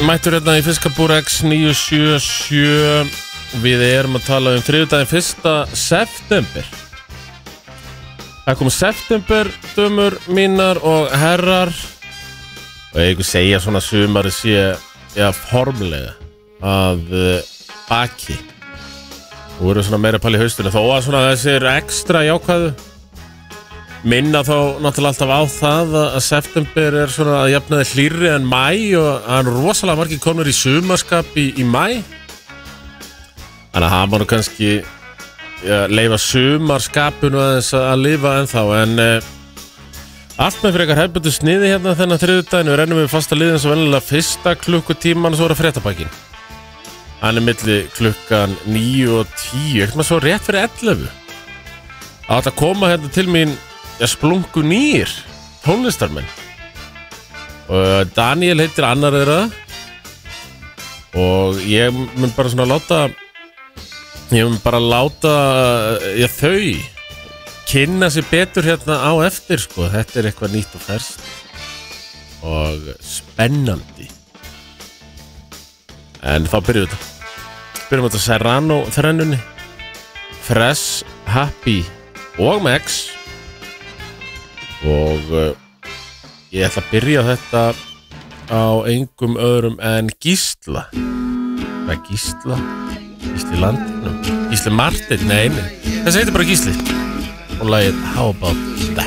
mættur hérna í Fiskabúr X977. Við erum að tala þriðjudaginn 1. september. Það kom september, dömur mínar og herrar. Og ég ekki segja svona sumari sé formlega að baki. Þú eru svona meira pæli í haustinu. Þó að svona þessir ekstra jákvæðu minna þá náttúrulega alltaf á það að september er svona að jafnaði hlýrri en mæ og það er rosalega margir konur í sumarskap í mæ. Þannig að það má nú kannski leyfa sumarskapinu aðeins að lifa ennþá en allt með frekar hefðbundu sniði hérna þennan þriðjudaginn. Við rennum við fasta liðin svo venjulega fyrsta klukkutíman og svo er að fréttabækin. Hann er milli klukkan 9 og 10, ekkert maður svo rétt fyrir 11. Það átt að koma hérna til mín splungu nýr tónlistarmenn og Daniel heitir annar þeirra og ég mun bara svona láta þau kynna sér betur hérna á eftir sko. Þetta er eitthvað nýtt og ferskt og spennandi en þá byrjum við Serrano þrennunni Fresh, Happy og Max og ég ætla að byrja þetta á engum öðrum en Gísla. Hvað er Gísla? Gísli Landinu? Gísli Martin? Nei, þessi heitir bara Gísli og lagið How About That.